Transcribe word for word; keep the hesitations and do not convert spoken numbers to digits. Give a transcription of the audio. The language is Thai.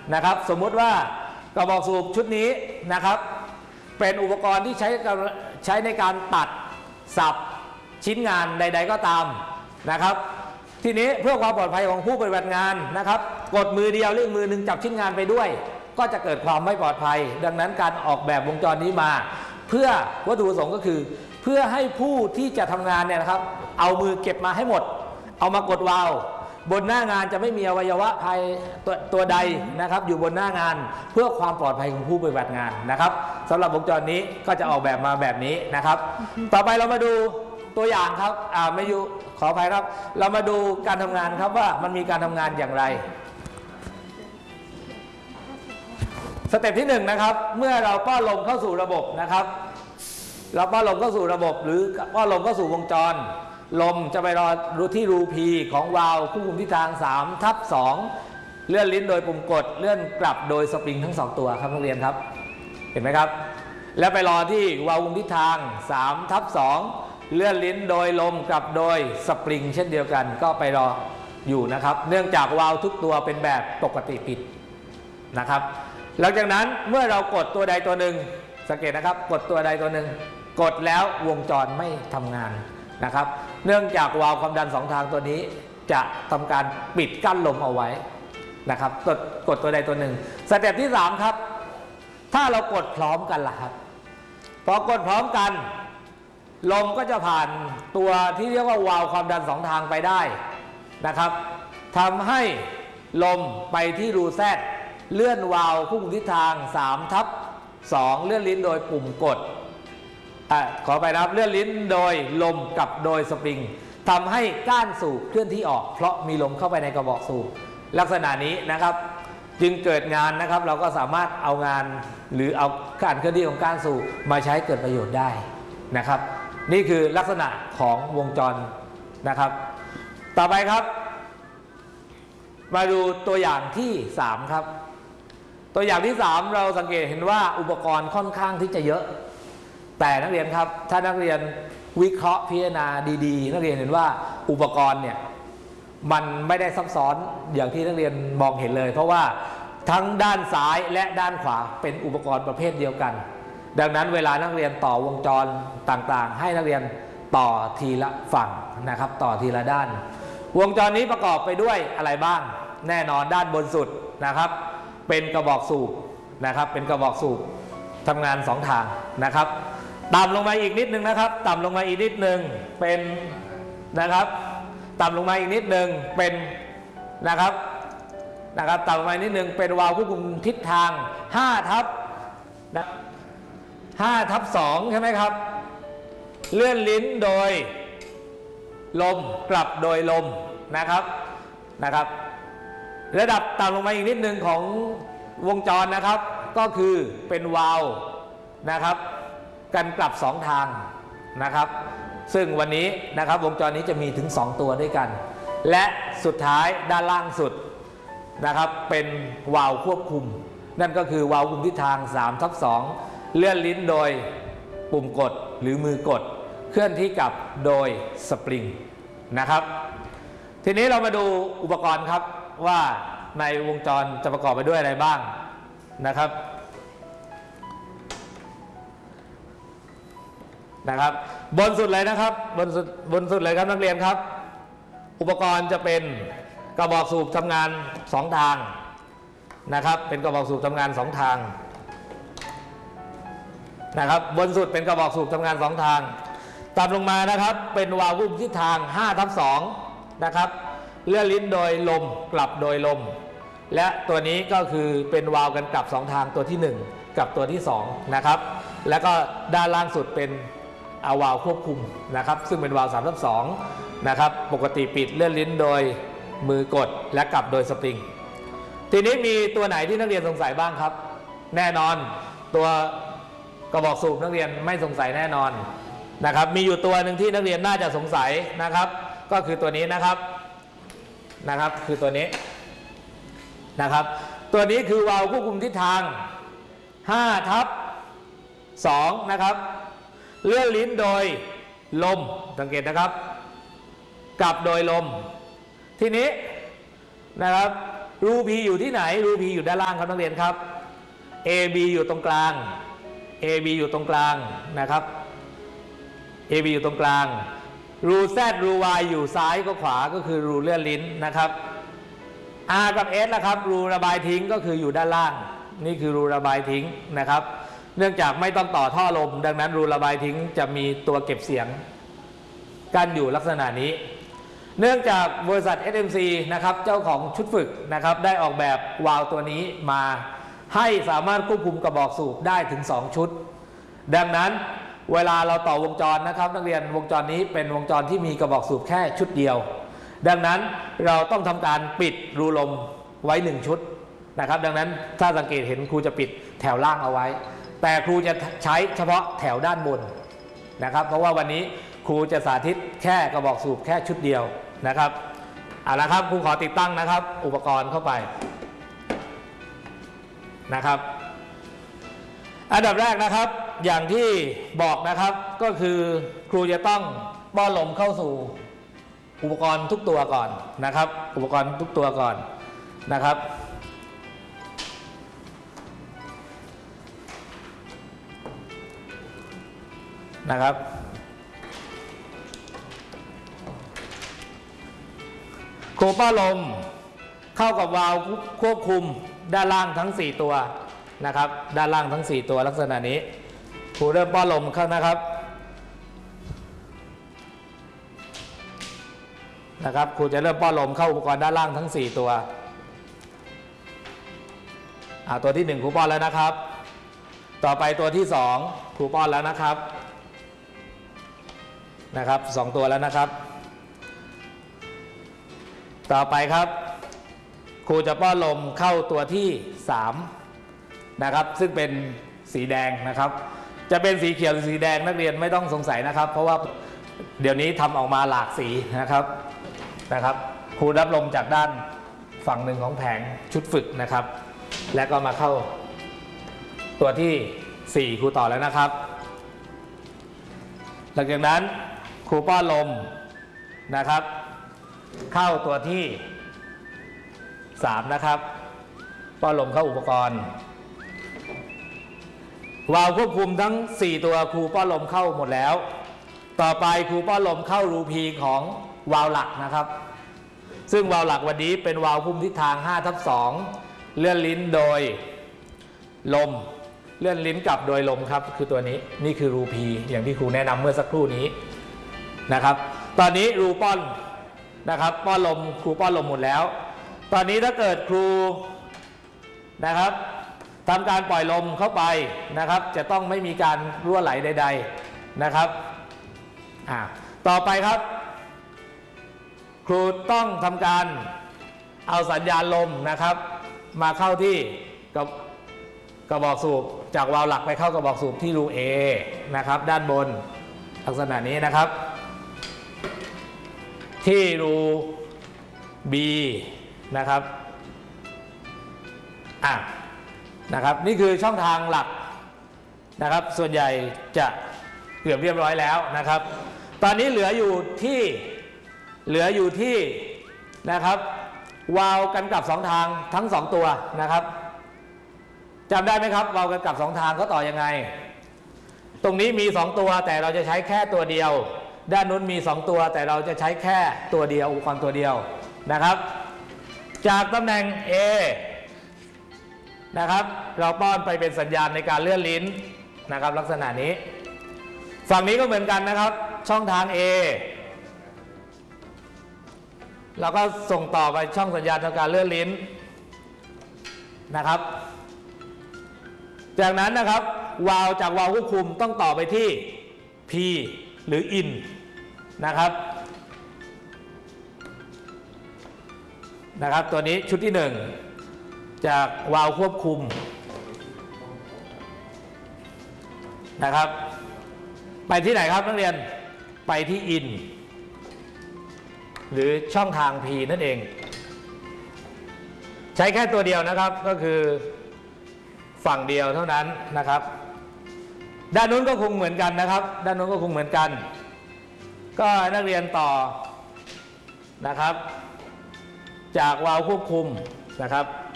นะครับสมมุติว่ากระบอกสูบชุดนี้นะครับเป็นอุปกรณ์ที่ใช้ใช้ในการตัดสับชิ้นงานใดๆก็ตามนะครับทีนี้เพื่อความปลอดภัยของผู้ปฏิบัติงานนะครับกดมือเดียวหรือมือหนึ่งจับชิ้นงานไปด้วยก็จะเกิดความไม่ปลอดภัยดังนั้นการออกแบบวงจรนี้มาเพื่อวัตถุประสงค์ก็คือเพื่อให้ผู้ที่จะทำงานเนี่ยนะครับเอามือเก็บมาให้หมดเอามากดวาล์วบนหน้างานจะไม่มีอวัยวะภายตัวตัวใดนะครับอยู่บนหน้างานเพื่อความปลอดภัยของผู้ปฏิบัติงานนะครับสำหรับวงจรนี้ก็จะออกแบบมาแบบนี้นะครับต่อไปเรามาดูตัวอย่างครับอ่าไม่อยู่ขออภัยครับเรามาดูการทำงานครับว่ามันมีการทำงานอย่างไรสเต็ปที่หนึ่งนะครับเมื่อเราป้อนลมเข้าสู่ระบบนะครับเราป้อนลมเข้าสู่ระบบหรือป้อนลมเข้าสู่วงจรลมจะไปรอรูที่รูพีของวาล์วควบคุมทิศทาง สามทับสอง เลื่อนลิ้นโดยปุ่มกดเลื่อนกลับโดยสปริงทั้งสองตัวครับนักเรียนครับเห็นไหมครับแล้วไปรอที่วาล์วคุมทิศทาง สามทับสอง เลื่อนลิ้นโดยลมกลับโดยสปริงเช่นเดียวกันก็ไปรออยู่นะครับเนื่องจากวาล์วทุกตัวเป็นแบบปกติปิดนะครับหลังจากนั้นเมื่อเรากดตัวใดตัวหนึ่งสังเกตนะครับกดตัวใดตัวหนึ่งกดแล้ววงจรไม่ทำงานนะครับเนื่องจากวาล์วความดันสองทางตัวนี้จะทำการปิดกั้นลมเอาไว้นะครับกดกดตัวใดตัวหนึ่งสเต็ปที่สามครับถ้าเรากดพร้อมกันล่ะครับพอกดพร้อมกันลมก็จะผ่านตัวที่เรียกว่าวาล์วความดันสองทางไปได้นะครับทำให้ลมไปที่รูแซดเลื่อนวาล์วควบคุมทิศทาง สามทับสอง เลื่อนลิ้นโดยปุ่มกดอ่ะขอไปนะครับเลื่อนลิ้นโดยลมกับโดยสปริงทำให้ก้านสูบเคลื่อนที่ออกเพราะมีลมเข้าไปในกระบอกสูบลักษณะนี้นะครับจึงเกิดงานนะครับเราก็สามารถเอางานหรือเอาการเคลื่อนที่ของก้านสูบมาใช้เกิดประโยชน์ได้นะครับนี่คือลักษณะของวงจรนะครับต่อไปครับมาดูตัวอย่างที่สามครับตัวอย่างที่สามเราสังเกตเห็นว่าอุปกรณ์ค่อนข้างที่จะเยอะแต่นักเรียนครับถ้านักเรียนวิเคราะห์พิจารณาดีๆนักเรียนเห็นว่าอุปกรณ์เนี่ยมันไม่ได้ซับซ้อนอย่างที่นักเรียนมองเห็นเลยเพราะว่าทั้งด้านซ้ายและด้านขวาเป็นอุปกรณ์ประเภทเดียวกันดังนั้นเวลานักเรียนต่อวงจรต่างๆให้นักเรียนต่อทีละฝั่งนะครับต่อทีละด้านวงจรนี้ประกอบไปด้วยอะไรบ้างแน่นอนด้านบนสุดนะครับเป็นกระบอกสูบนะครับเป็นกระบอกสูบทำงานสองทางนะครับต่ำลงมาอีกนิดนึงนะครับต่ำลงมาอีกนิดนึงเป็นนะครับต่ำลงมาอีกนิดนึงเป็นนะครับนะครับต่ำลงมานิดนึงเป็นวาล์วควบคุมทิศทางห้าทับนะห้าทับสองใช่ไหมครับเลื่อนลิ้นโดยลมกลับโดยลมนะครับนะครับระดับต่ำลงมาอีกนิดนึงของวงจรนะครับก็คือเป็นวาล์วนะครับกันกลับสองทางนะครับซึ่งวันนี้นะครับวงจรนี้จะมีถึงสองตัวด้วยกันและสุดท้ายด้านล่างสุดนะครับเป็นวาล์วควบคุมนั่นก็คือวาล์วคุมทิศทาง สามทับสอง เลื่อนลิ้นโดยปุ่มกดหรือมือกดเคลื่อนที่กลับโดยสปริงนะครับทีนี้เรามาดูอุปกรณ์ครับว่าในวงจรจะประกอบไปด้วยอะไรบ้างนะครับนะครับบนสุดเลยนะครับบนสุดบนสุดเลยครับนักเรียนครับอุปกรณ์จะเป็นกระบอกสูบทำงานสองทางนะครับเป็นกระบอกสูบทำงานสองทางนะครับบนสุดเป็นกระบอกสูบทำงานสองทางต่ำลงมานะครับเป็นวาล์วควบคุมทิศทาง ห้าทับสอง นะครับเลื่อนลิ้นโดยลมกลับโดยลมและตัวนี้ก็คือเป็นวาล์วกันกลับสองทางตัวที่หนึ่งกับตัวที่สองนะครับแล้วก็ด้านล่างสุดเป็นเอาวาล์วควบคุมนะครับซึ่งเป็นวาล์ว สามทับสอง นะครับปกติปิดเลื่อนลิ้นโดยมือกดและกลับโดยสปริงทีนี้มีตัวไหนที่นักเรียนสงสัยบ้างครับแน่นอนตัวกระบอกสูบนักเรียนไม่สงสัยแน่นอนนะครับมีอยู่ตัวหนึ่งที่นักเรียนน่าจะสงสัยนะครับก็คือตัวนี้นะครับนะครับคือตัวนี้นะครับตัวนี้คือวาล์วควบคุมทิศทาง ห้าทับสอง นะครับเลื่อนลิ้นโดยลมสังเกตนะครับกลับโดยลมทีนี้นะครับรู P อยู่ที่ไหนรู P อยู่ด้านล่างครับนักเรียนครับ A B อยู่ตรงกลาง A B อยู่ตรงกลางนะครับ A B อยู่ตรงกลางรู Z รู Y อยู่ซ้ายก็ขวาก็คือรูเลื่อนลิ้นนะครับ R กับ S นะครับรูระบายทิ้งก็คืออยู่ด้านล่างนี่คือรูระบายทิ้งนะครับเนื่องจากไม่ต้องต่อท่อลมดังนั้นรูระบายทิ้งจะมีตัวเก็บเสียงกั้นอยู่ลักษณะนี้เนื่องจากบริษัท เอส เอ็ม ซี นะครับเจ้าของชุดฝึกนะครับได้ออกแบบวาล์วตัวนี้มาให้สามารถควบคุมกระบอกสูบได้ถึงสองชุดดังนั้นเวลาเราต่อวงจรนะครับนักเรียนวงจรนี้เป็นวงจรที่มีกระบอกสูบแค่ชุดเดียวดังนั้นเราต้องทำการปิดรูลมไว้หนึ่งชุดนะครับดังนั้นถ้าสังเกตเห็นครูจะปิดแถวล่างเอาไว้แต่ครูจะใช้เฉพาะแถวด้านบนนะครับเพราะว่าวันนี้ครูจะสาธิตแค่กระบอกสูบแค่ชุดเดียวนะครับเอาละครับครูขอติดตั้งนะครับอุปกรณ์เข้าไปนะครับอันดับแรกนะครับอย่างที่บอกนะครับก็คือครูจะต้องป้อนลมเข้าสู่อุปกรณ์ทุกตัวก่อนนะครับอุปกรณ์ทุกตัวก่อนนะครับนะครับครูป้อนลมเข้ากับวาล์วควบคุมด้านล่างทั้งสี่ตัวนะครับด้านล่างทั้งสี่ตัวลักษณะนี้ครูเริ่มป้อนลมเข้านะครับนะครับครูจะเริ่มป้อนลมเข้าอุปกรณ์ด้านล่างทั้งสี่ตัวอ่าตัวที่หนึ่งครูป้อนแล้วนะครับต่อไปตัวที่สองครูป้อนแล้วนะครับนะครับสองตัวแล้วนะครับต่อไปครับครูจะป้อนลมเข้าตัวที่สามนะครับซึ่งเป็นสีแดงนะครับจะเป็นสีเขียวหรือสีแดงนักเรียนไม่ต้องสงสัยนะครับเพราะว่าเดี๋ยวนี้ทำออกมาหลากสีนะครับนะครับครูรับลมจากด้านฝั่งหนึ่งของแผงชุดฝึกนะครับแล้วก็มาเข้าตัวที่สี่ครูต่อแล้วนะครับหลังจากนั้นครูป้อนลมนะครับเข้าตัวที่สามนะครับป้อนลมเข้าอุปกรณ์วาล์วควบคุมทั้งสี่ตัวครูป้อนลมเข้าหมดแล้วต่อไปครูป้อนลมเข้ารูพีของวาล์วหลักนะครับซึ่งวาล์วหลักวันนี้เป็นวาล์วพุ่มทิศทาง ห้าทับสอง เลื่อนลิ้นโดยลมเลื่อนลิ้นกลับโดยลมครับคือตัวนี้นี่คือรูพีอย่างที่ครูแนะนำเมื่อสักครู่นี้นะครับตอนนี้รูป้อนนะครับป้อนลมครูป้อนลมหมดแล้วตอนนี้ถ้าเกิดครูนะครับทำการปล่อยลมเข้าไปนะครับจะต้องไม่มีการรั่วไหลใดๆนะครับอ่าต่อไปครับครูต้องทำการเอาสัญญาณลมนะครับมาเข้าที่กระกระบอกสูบจากวาล์วหลักไปเข้ากระบอกสูบที่รู A นะครับด้านบนลักษณะนี้นะครับที่รู B นะครับอ่ะนะครับนี่คือช่องทางหลักนะครับส่วนใหญ่จะเกือบเรียบร้อยแล้วนะครับตอนนี้เหลืออยู่ที่เหลืออยู่ที่นะครับวาล์วกันกลับสองทางทั้งสองตัวนะครับจำได้ไหมครับวาล์วกันกลับสองทางเขาต่อยังไงตรงนี้มีสองตัวแต่เราจะใช้แค่ตัวเดียวด้านนู้นมีสองตัวแต่เราจะใช้แค่ตัวเดียวอุปกรณ์ตัวเดียวนะครับจากตำแหน่ง A นะครับเราป้อนไปเป็นสัญญาณในการเลื่อนลิ้นนะครับลักษณะนี้ฝั่งนี้ก็เหมือนกันนะครับช่องทาง A เราก็ส่งต่อไปช่องสัญญาณในการเลื่อนลิ้นนะครับจากนั้นนะครับวาล์วจากวาล์วควบคุมต้องต่อไปที่ P หรือ In นะครับนะครับตัวนี้ชุดที่หนึ่งจากวาล์วควบคุมนะครับไปที่ไหนครับนักเรียนไปที่ In หรือช่องทาง P นั่นเองใช้แค่ตัวเดียวนะครับก็คือฝั่งเดียวเท่านั้นนะครับด้านนู้นก็คงเหมือนกันนะครับด้านนู้นก็คงเหมือนกันก็นักเรียนต่อนะครับจากวาล์วควบคุมนะครับ